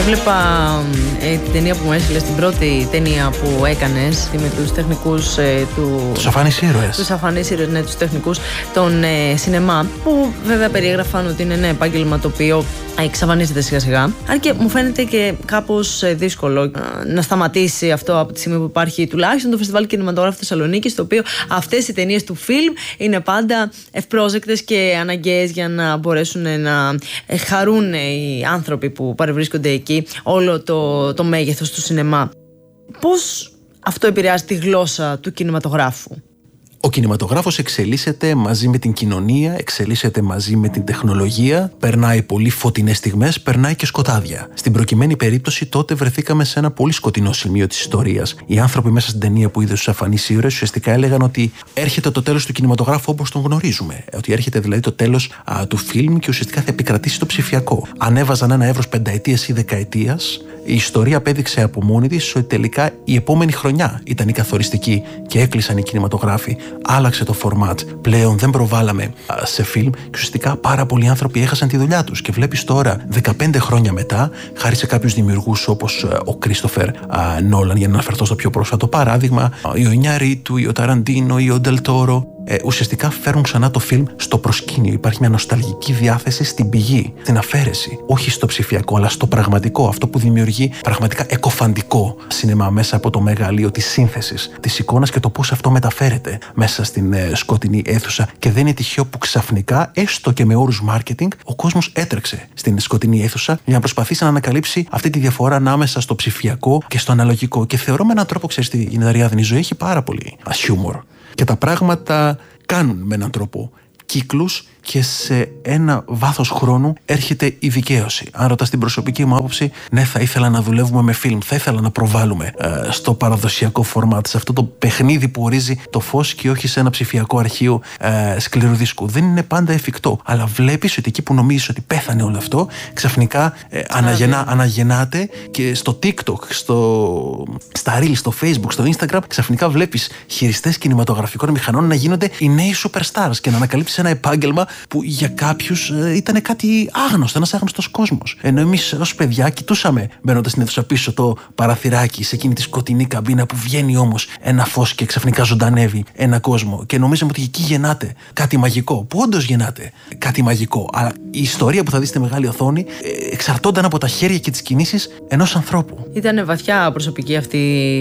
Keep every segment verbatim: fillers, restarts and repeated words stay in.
Έβλεπα ε, την ταινία που μου έστειλες, την πρώτη ταινία που έκανες με τους τεχνικούς ε, του... Τους αφανείς ήρωες. Τους αφανείς ήρωες, ναι, τους τεχνικούς των ε, σινεμά, που βέβαια περιέγραφαν ότι είναι ένα επάγγελμα το οποίο εξαφανίζεται σιγά σιγά. Αν και μου φαίνεται και κάπως ε, δύσκολο ε, να σταματήσει αυτό από τη στιγμή που υπάρχει τουλάχιστον το Φεστιβάλ Κινηματογράφου Θεσσαλονίκης, το οποίο αυτές οι ταινίες του φιλμ είναι πάντα ευπρόσδεκτες και αναγκαίες για να μπορέσουν να χαρούν οι άνθρωποι που παρευρίσκονται εκεί όλο το, το μέγεθος του σινεμά. Πώς αυτό επηρεάζει τη γλώσσα του κινηματογράφου? Ο κινηματογράφος εξελίσσεται μαζί με την κοινωνία, εξελίσσεται μαζί με την τεχνολογία, περνάει πολύ φωτεινές στιγμές, περνάει και σκοτάδια. Στην προκειμένη περίπτωση, τότε βρεθήκαμε σε ένα πολύ σκοτεινό σημείο της ιστορίας. Οι άνθρωποι μέσα στην ταινία που είδε στους αφανείς ήρωες ουσιαστικά έλεγαν ότι έρχεται το τέλος του κινηματογράφου όπως τον γνωρίζουμε. Ότι έρχεται δηλαδή το τέλος α, του φιλμ και ουσιαστικά θα επικρατήσει το ψηφιακό. Αν έβαζαν ένα εύρος πενταετίας ή δεκαετίας, η ιστορία απέδειξε από μόνη της ότι τελικά η επόμενη χρονιά ήταν η καθοριστική και έκλεισαν οι κινηματογράφοι. Άλλαξε το format. Πλέον δεν προβάλαμε σε φιλμ και ουσιαστικά πάρα πολλοί άνθρωποι έχασαν τη δουλειά τους. Και βλέπεις τώρα, δεκαπέντε χρόνια μετά, χάρη σε κάποιους δημιουργούς όπως ο Κρίστοφερ Νόλαν, για να αναφερθώ στο πιο πρόσφατο παράδειγμα, ή ο Ινιαρίτου, ή ο Ταραντίνο, ή ο Ντελ Τόρο, Ε, ουσιαστικά φέρνουν ξανά το φιλμ στο προσκήνιο. Υπάρχει μια νοσταλγική διάθεση στην πηγή, στην αφαίρεση. Όχι στο ψηφιακό, αλλά στο πραγματικό. Αυτό που δημιουργεί πραγματικά εκοφαντικό σινεμά μέσα από το μεγαλείο της σύνθεσης της εικόνας και το πώς αυτό μεταφέρεται μέσα στην ε, σκοτεινή αίθουσα. Και δεν είναι τυχαίο που ξαφνικά, έστω και με όρους marketing, ο κόσμος έτρεξε στην σκοτεινή αίθουσα για να προσπαθήσει να ανακαλύψει αυτή τη διαφορά ανάμεσα στο ψηφιακό και στο αναλογικό. Και θεωρώ με έναν τρόπο, ξέρεις τι, η Νεαριάδνη, η ζωή έχει πάρα πολύ χιούμορ. Και τα πράγματα κάνουν με έναν τρόπο κύκλους και σε ένα βάθος χρόνου έρχεται η δικαίωση. Αν ρωτάς την προσωπική μου άποψη, ναι, θα ήθελα να δουλεύουμε με φιλμ, θα ήθελα να προβάλλουμε ε, στο παραδοσιακό φορμάτ, σε αυτό το παιχνίδι που ορίζει το φως και όχι σε ένα ψηφιακό αρχείο ε, σκληρού δίσκου. Δεν είναι πάντα εφικτό, αλλά βλέπεις ότι εκεί που νομίζεις ότι πέθανε όλο αυτό, ξαφνικά ε, αναγεννά, αναγεννάται και στο TikTok, στο, στα Reels, στο Facebook, στο Instagram, ξαφνικά βλέπεις χειριστές κινηματογραφικών μηχανών να γίνονται οι νέοι superstars και να ανακαλύψεις ένα επάγγελμα που για κάποιους ε, ήταν κάτι άγνωστο, ένας άγνωστος κόσμος. Ενώ εμείς ως παιδιά κοιτούσαμε μπαίνοντας στην αίθουσα πίσω το παραθυράκι, σε εκείνη τη σκοτεινή καμπίνα που βγαίνει όμως ένα φως και ξαφνικά ζωντανεύει ένα κόσμο. Και νομίζαμε ότι εκεί γεννάται κάτι μαγικό. Που όντως γεννάται κάτι μαγικό. Αλλά η ιστορία που θα δεις στη μεγάλη οθόνη ε, εξαρτώνταν από τα χέρια και τις κινήσεις ενός ανθρώπου. Ήταν βαθιά προσωπική αυτή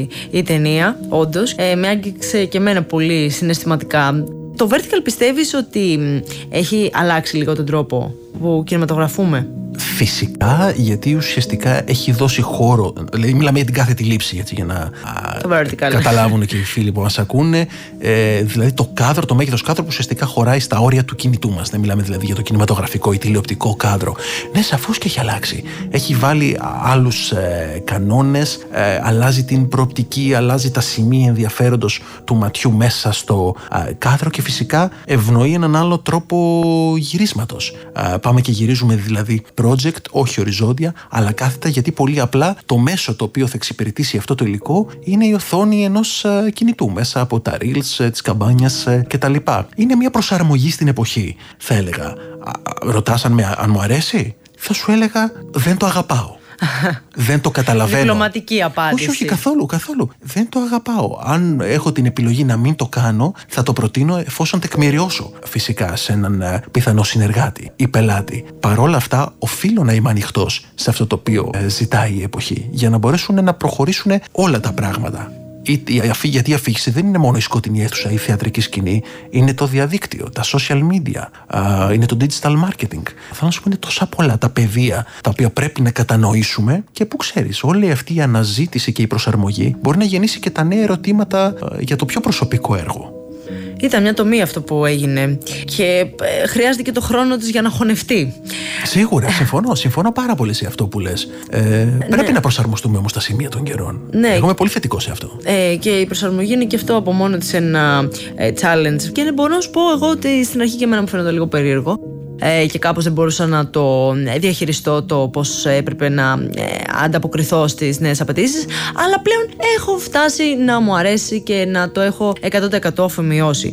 η ταινία, όντως. Ε, με άγγιξε και εμένα πολύ συναισθηματικά. Το Vertical πιστεύεις ότι έχει αλλάξει λίγο τον τρόπο που κινηματογραφούμε? Φυσικά, γιατί ουσιαστικά έχει δώσει χώρο. Δηλαδή, μιλάμε για την κάθετη λήψη, έτσι, για να καταλάβουν και οι φίλοι που μας ακούνε. Ε, δηλαδή, το κάδρο, το μέγεθος κάδρο που ουσιαστικά χωράει στα όρια του κινητού μας. Δεν μιλάμε δηλαδή για το κινηματογραφικό ή τηλεοπτικό κάδρο. Ναι, σαφώς και έχει αλλάξει. Έχει βάλει άλλους ε, κανόνες, ε, αλλάζει την προοπτική, αλλάζει τα σημεία ενδιαφέροντος του ματιού μέσα στο ε, κάδρο και φυσικά ευνοεί έναν άλλο τρόπο γυρίσματος. Ε, πάμε και γυρίζουμε δηλαδή project, όχι οριζόντια, αλλά κάθετα, γιατί πολύ απλά το μέσο το οποίο θα εξυπηρετήσει αυτό το υλικό είναι η οθόνη ενός uh, κινητού, μέσα από τα reels, uh, της καμπάνιας uh, κτλ. Είναι μια προσαρμογή στην εποχή, θα έλεγα. Ρωτάς αν, με, αν μου αρέσει? Θα σου έλεγα δεν το αγαπάω. Δεν το καταλαβαίνω. Διπλωματική απάντηση. Όχι, όχι, καθόλου, καθόλου. Δεν το αγαπάω. Αν έχω την επιλογή να μην το κάνω, θα το προτείνω εφόσον τεκμηριώσω φυσικά σε έναν uh, πιθανό συνεργάτη ή πελάτη. Παρόλα αυτά, οφείλω να είμαι ανοιχτός σε αυτό το οποίο uh, ζητάει η εποχή, για να μπορέσουν να προχωρήσουν όλα τα πράγματα. Γιατί η αφήγηση δεν είναι μόνο η σκοτεινή αίθουσα ή η θεατρική σκηνή, είναι το διαδίκτυο, τα social media, είναι το digital marketing. Θέλω να σου πω, είναι τόσα πολλά τα πεδία τα οποία πρέπει να κατανοήσουμε και που ξέρεις, όλη αυτή η αναζήτηση και η προσαρμογή μπορεί να γεννήσει και τα νέα ερωτήματα για το πιο προσωπικό έργο. Ήταν μια τομή αυτό που έγινε και ε, χρειάζεται και το χρόνο της για να χωνευτεί. Σίγουρα, συμφωνώ. Συμφωνώ πάρα πολύ σε αυτό που λες. Ε, πρέπει ναι. να προσαρμοστούμε όμως στα σημεία των καιρών. Ναι. Εγώ είμαι πολύ θετικό σε αυτό. Ε, και η προσαρμογή είναι και αυτό από μόνο της ένα ε, challenge. Και μπορώ να σου πω εγώ ότι στην αρχή και εμένα μου φαίνεται λίγο περίεργο. Ε, και κάπως δεν μπορούσα να το διαχειριστώ το πώς έπρεπε να ε, ανταποκριθώ στις νέες απαιτήσεις, αλλά πλέον έχω φτάσει να μου αρέσει και να το έχω εκατό τοις εκατό αφομοιώσει.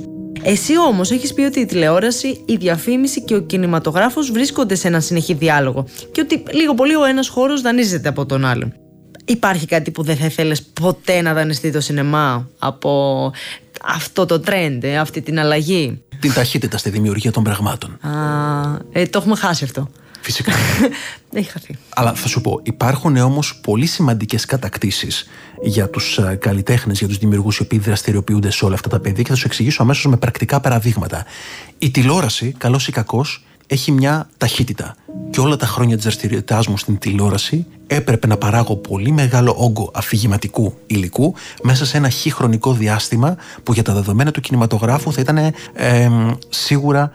Εσύ όμως έχεις πει ότι η τηλεόραση, η διαφήμιση και ο κινηματογράφος βρίσκονται σε έναν συνεχή διάλογο και ότι λίγο πολύ ο ένας χώρος δανείζεται από τον άλλον. Υπάρχει κάτι που δεν θα ήθελες ποτέ να δανειστεί το σινεμά από αυτό το trend, αυτή την αλλαγή? Την ταχύτητα στη δημιουργία των πραγμάτων. Α, ε, το έχουμε χάσει αυτό. Φυσικά. Έχει χαθεί. Αλλά θα σου πω, υπάρχουν όμως πολύ σημαντικές κατακτήσεις για τους καλλιτέχνες, για τους δημιουργούς οι οποίοι δραστηριοποιούνται σε όλα αυτά τα πεδία και θα σου εξηγήσω αμέσως με πρακτικά παραδείγματα. Η τηλεόραση, καλώς ή κακώς, έχει μια ταχύτητα. Και όλα τα χρόνια της δραστηριότητάς μου στην τηλεόραση έπρεπε να παράγω πολύ μεγάλο όγκο αφηγηματικού υλικού μέσα σε ένα χι χρονικό διάστημα που για τα δεδομένα του κινηματογράφου θα ήταν ε, ε, σίγουρα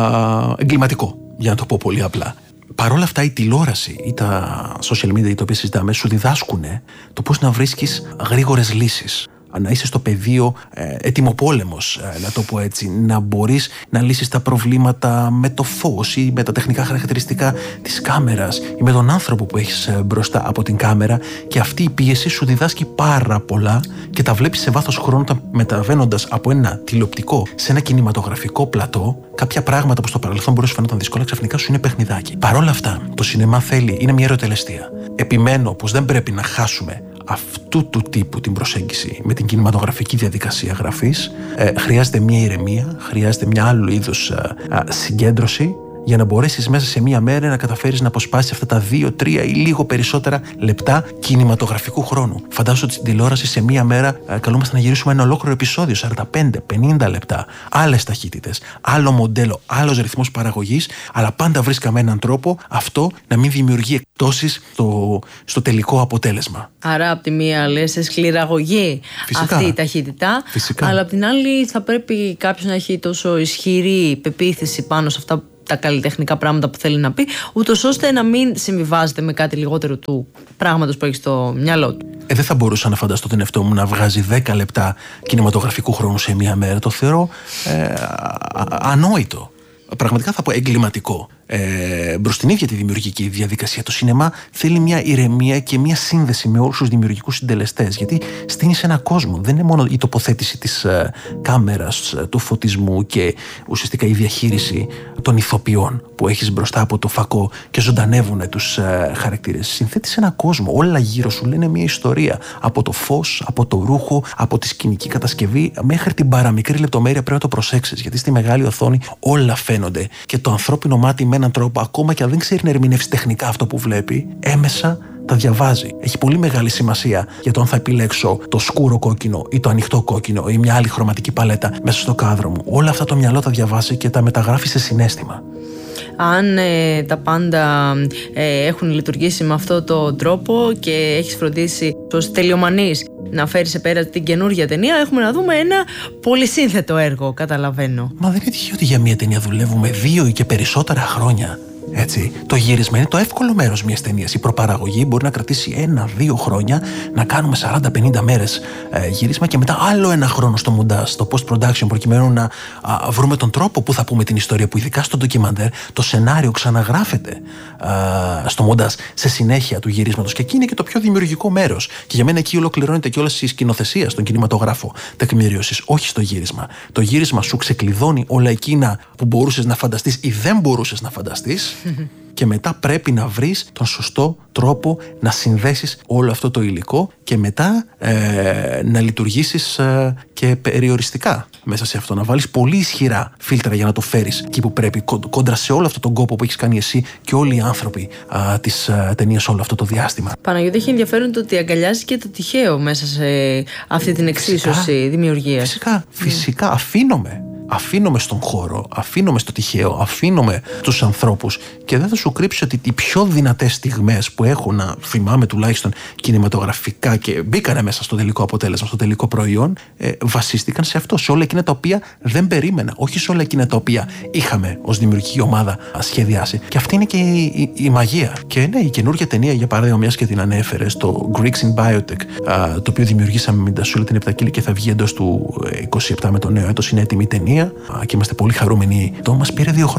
ε, εγκληματικό, για να το πω πολύ απλά. Παρ' όλα αυτά η τηλεόραση ή τα social media τα οποία συζητάμε σου διδάσκουν το πώς να βρίσκεις γρήγορες λύσεις. Να είσαι στο πεδίο ε, ετοιμοπόλεμος, ε, να το πω έτσι, να μπορείς να λύσεις τα προβλήματα με το φως ή με τα τεχνικά χαρακτηριστικά της κάμερας ή με τον άνθρωπο που έχεις ε, μπροστά από την κάμερα, και αυτή η πίεση σου διδάσκει πάρα πολλά και τα βλέπεις σε βάθος χρόνου μεταβαίνοντας από ένα τηλεοπτικό σε ένα κινηματογραφικό πλατό. Κάποια πράγματα που στο παρελθόν μπορούσε να φαίνονταν δύσκολα ξαφνικά σου είναι παιχνιδάκι. Παρ' όλα αυτά, το σινεμά θέλει, είναι μια ερωτελεστία. Επιμένω πως δεν πρέπει να χάσουμε αυτού του τύπου την προσέγγιση με την κινηματογραφική διαδικασία γραφής. Ε, χρειάζεται μια ηρεμία, χρειάζεται μια άλλου είδους α, α, συγκέντρωση για να μπορέσεις μέσα σε μία μέρα να καταφέρεις να αποσπάσεις αυτά τα δύο, τρία ή λίγο περισσότερα λεπτά κινηματογραφικού χρόνου. Φαντάζομαι ότι στην τηλεόραση σε μία μέρα α, καλούμαστε να γυρίσουμε ένα ολόκληρο επεισόδιο, σαράντα πέντε πενήντα λεπτά. Άλλες ταχύτητες, άλλο μοντέλο, άλλος ρυθμός παραγωγής, αλλά πάντα βρίσκαμε έναν τρόπο αυτό να μην δημιουργεί εκπτώσεις στο, στο τελικό αποτέλεσμα. Άρα, από τη μία λες σε σκληραγωγή Φυσικά. αυτή η ταχύτητα, Φυσικά. αλλά από την άλλη θα πρέπει κάποιος να έχει τόσο ισχυρή πεποίθηση πάνω σε αυτά τα καλλιτεχνικά πράγματα που θέλει να πει, ούτως ώστε να μην συμβιβάζεται με κάτι λιγότερο του πράγματος που έχει στο μυαλό του. Ε, δεν θα μπορούσα να φανταστώ τον εαυτό μου να βγάζει δέκα λεπτά κινηματογραφικού χρόνου σε μία μέρα. Το θεωρώ ε, ανόητο. Πραγματικά θα πω εγκληματικό. Ε, προς την ίδια τη δημιουργική διαδικασία. Το σινεμά θέλει μια ηρεμία και μια σύνδεση με όλους τους δημιουργικούς συντελεστές. Γιατί στείνεις ένα κόσμο. Δεν είναι μόνο η τοποθέτηση της ε, κάμερας, του φωτισμού και ουσιαστικά η διαχείριση των ηθοποιών που έχεις μπροστά από το φακό και ζωντανεύουν τους ε, χαρακτήρες. Συνθέτεις ένα κόσμο. Όλα γύρω σου λένε μια ιστορία. Από το φως, από το ρούχο, από τη σκηνική κατασκευή, μέχρι την παραμικρή λεπτομέρεια πρέπει να το προσέξεις. Γιατί στη μεγάλη οθόνη όλα φαίνονται. Και το ανθρώπινο μάτι με έναν τρόπο, ακόμα και αν δεν ξέρει να ερμηνεύσει τεχνικά αυτό που βλέπει, έμεσα τα διαβάζει. Έχει πολύ μεγάλη σημασία για το αν θα επιλέξω το σκούρο κόκκινο ή το ανοιχτό κόκκινο ή μια άλλη χρωματική παλέτα μέσα στο κάδρο μου. Όλα αυτά το μυαλό τα διαβάζει και τα μεταγράφει σε συναίσθημα. Αν ε, τα πάντα ε, έχουν λειτουργήσει με αυτόν τον τρόπο και έχεις φροντίσει ως τελειομανής να φέρει σε πέρα την καινούργια ταινία, έχουμε να δούμε ένα πολυσύνθετο έργο, καταλαβαίνω. Μα δεν είναι τυχαίο ότι για μια ταινία δουλεύουμε δύο ή και περισσότερα χρόνια. Έτσι. Το γύρισμα είναι το εύκολο μέρος μιας ταινίας. Η προπαραγωγή μπορεί να κρατήσει ένα-δύο χρόνια, να κάνουμε σαράντα πενήντα μέρες ε, γύρισμα και μετά άλλο ένα χρόνο στο μοντάζ, στο post-production, προκειμένου να α, βρούμε τον τρόπο που θα πούμε την ιστορία. Που ειδικά στο ντοκιμαντέρ το σενάριο ξαναγράφεται α, στο μοντάζ σε συνέχεια του γυρίσματος. Και εκεί είναι και το πιο δημιουργικό μέρος. Και για μένα εκεί ολοκληρώνεται και όλη η σκηνοθεσία στον κινηματογράφο τεκμηρίωσης, όχι στο γύρισμα. Το γύρισμα σου ξεκλειδώνει όλα εκείνα που μπορούσες να φανταστείς ή δεν μπορούσες να φανταστείς. Και μετά πρέπει να βρεις τον σωστό τρόπο να συνδέσεις όλο αυτό το υλικό και μετά ε, να λειτουργήσεις ε, και περιοριστικά μέσα σε αυτό. Να βάλεις πολύ ισχυρά φίλτρα για να το φέρεις εκεί που πρέπει, κόντρα σε όλο αυτό τον κόπο που έχεις κάνει εσύ και όλοι οι άνθρωποι α, της α, ταινίας όλο αυτό το διάστημα. Παναγιώτη, έχει ενδιαφέρον το ότι αγκαλιάζει και το τυχαίο μέσα σε αυτή την εξίσωση δημιουργίας. Φυσικά, φυσικά, αφήνομαι. Αφήνομαι στον χώρο, αφήνομαι στο τυχαίο, αφήνομαι στους ανθρώπους και δεν θα σου κρύψω ότι οι πιο δυνατές στιγμές που έχω να θυμάμαι τουλάχιστον κινηματογραφικά και μπήκανε μέσα στο τελικό αποτέλεσμα, στο τελικό προϊόν, ε, βασίστηκαν σε αυτό, σε όλα εκείνα τα οποία δεν περίμενα, όχι σε όλα εκείνα τα οποία είχαμε ως δημιουργική ομάδα σχεδιάσει. Και αυτή είναι και η, η, η μαγεία. Και ναι, η καινούργια ταινία, για παράδειγμα, μιας και την ανέφερες, το Greeks in Biotech, α, το οποίο δημιουργήσαμε με την Τασούλα την Επτακύλη και θα βγει εντός του είκοσι επτά με το νέο έτος, είναι έτοιμη ταινία. Και είμαστε πολύ χαρούμενοι. Το μας πήρε δύο χρόνια.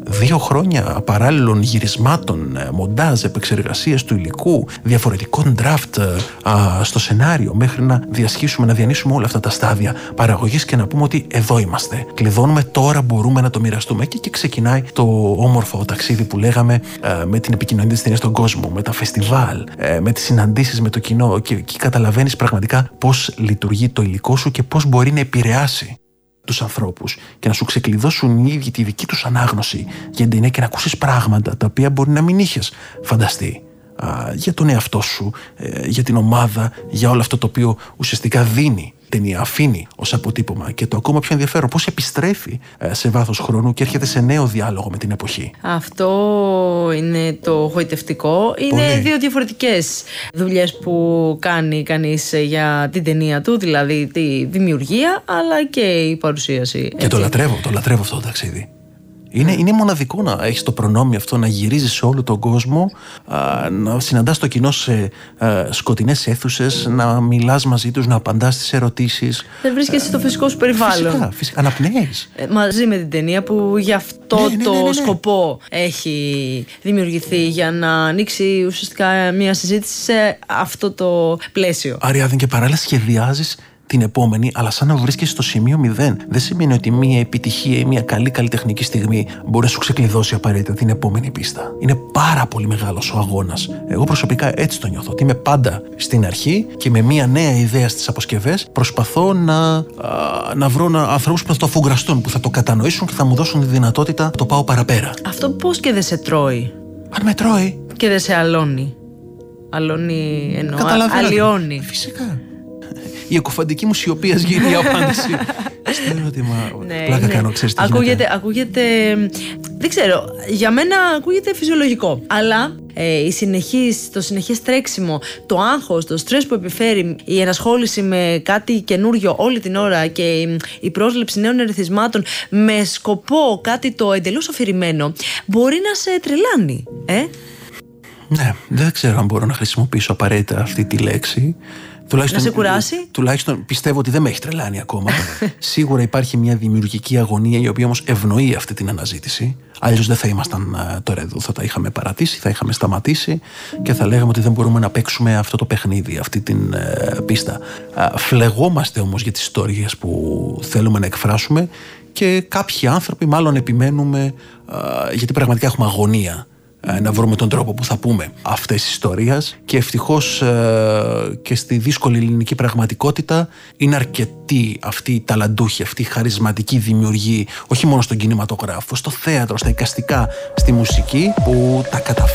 Δύο χρόνια παράλληλων γυρισμάτων, μοντάζ, επεξεργασίες του υλικού, διαφορετικών draft α, στο σενάριο, μέχρι να διασχίσουμε, να διανύσουμε όλα αυτά τα στάδια παραγωγής και να πούμε ότι εδώ είμαστε. Κλειδώνουμε, τώρα μπορούμε να το μοιραστούμε. Και εκεί ξεκινάει το όμορφο ταξίδι που λέγαμε, α, με την επικοινωνία της ταινίας στον κόσμο, με τα φεστιβάλ, α, με τις συναντήσεις με το κοινό. Και εκεί καταλαβαίνεις πραγματικά πώς λειτουργεί το υλικό σου και πώς μπορεί να επηρεάσει τους ανθρώπους και να σου ξεκλειδώσουν οι ίδιοι τη δική τους ανάγνωση για την ταινία και να ακούσεις πράγματα τα οποία μπορεί να μην είχες φανταστεί α, για τον εαυτό σου, ε, για την ομάδα, για όλο αυτό το οποίο ουσιαστικά δίνει ταινία, αφήνει ως αποτύπωμα. Και το ακόμα πιο ενδιαφέρον, πώς επιστρέφει ε, σε βάθος χρόνου και έρχεται σε νέο διάλογο με την εποχή. Αυτό είναι το γοητευτικό. Είναι Πολύ. Δύο διαφορετικές δουλειές που κάνει κανείς για την ταινία του, δηλαδή τη δημιουργία αλλά και η παρουσίαση. Και έτσι. το λατρεύω, το λατρεύω αυτό το ταξίδι. Είναι, είναι μοναδικό να έχεις το προνόμιο αυτό, να γυρίζεις σε όλο τον κόσμο, α, να συναντάς το κοινό σε α, σκοτεινές αίθουσες, να μιλάς μαζί τους, να απαντάς στις ερωτήσεις. Δεν βρίσκεσαι στο φυσικό σου περιβάλλον. Φυσικά, φυσικά. Αναπνέεις. Ε, μαζί με την ταινία που γι' αυτό Ναι, ναι, ναι, το ναι, ναι. σκοπό έχει δημιουργηθεί, για να ανοίξει ουσιαστικά μια συζήτηση σε αυτό το πλαίσιο. Άριάδεν, και παράλληλα σχεδιάζεις την επόμενη, αλλά σαν να βρίσκεσαι στο σημείο μηδέν. Δεν σημαίνει ότι μια επιτυχία ή μια καλή καλλιτεχνική στιγμή μπορεί να σου ξεκλειδώσει απαραίτητα την επόμενη πίστα. Είναι πάρα πολύ μεγάλος ο αγώνας. Εγώ προσωπικά έτσι το νιώθω. Ότι είμαι πάντα στην αρχή και με μια νέα ιδέα στις αποσκευές προσπαθώ να, α, να βρω να, ανθρώπους που θα το αφουγκραστούν, που θα το κατανοήσουν και θα μου δώσουν τη δυνατότητα να το πάω παραπέρα. Αυτό πώς και δεν σε τρώει Αν με τρώει. και δεν σε αλώνει. Αλώνει εννοώ. Καταλαβαίνω. Αλλοιώνει. Φυσικά. Η εκοφαντική μου σιωπή ας γίνει η απάντηση στο ερώτημα. Ναι, Πλάκα ναι. κάνω, ξέρεις τι ακούγεται, γίνεται. ακούγεται, δεν ξέρω, για μένα ακούγεται φυσιολογικό. Αλλά ε, η συνεχής, το συνεχές τρέξιμο, το άγχος, το στρες που επιφέρει η ενασχόληση με κάτι καινούριο όλη την ώρα και η, η πρόσληψη νέων ερεθισμάτων με σκοπό κάτι το εντελώς αφηρημένο, μπορεί να σε τρελάνει, ε? Ναι, δεν ξέρω αν μπορώ να χρησιμοποιήσω απαραίτητα αυτή τη λέξη. Τουλάχιστον, να σε κουράσει. Τουλάχιστον πιστεύω ότι δεν με έχει τρελάνει ακόμα. Σίγουρα υπάρχει μια δημιουργική αγωνία, η οποία όμως ευνοεί αυτή την αναζήτηση. Αλλιώς δεν θα ήμασταν uh, τώρα εδώ. Θα τα είχαμε παρατήσει, θα είχαμε σταματήσει και θα λέγαμε ότι δεν μπορούμε να παίξουμε αυτό το παιχνίδι, αυτή την uh, πίστα. Uh, φλεγόμαστε όμως για τις ιστορίες που θέλουμε να εκφράσουμε και κάποιοι άνθρωποι μάλλον επιμένουμε uh, γιατί πραγματικά έχουμε αγωνία να βρούμε τον τρόπο που θα πούμε αυτές τις ιστορίες, και ευτυχώς ε, και στη δύσκολη ελληνική πραγματικότητα είναι αρκετοί αυτοί οι ταλαντούχοι, αυτοί οι χαρισματικοί δημιουργοί, όχι μόνο στον κινηματογράφο, στο θέατρο, στα εικαστικά, στη μουσική, που τα καταφέρουν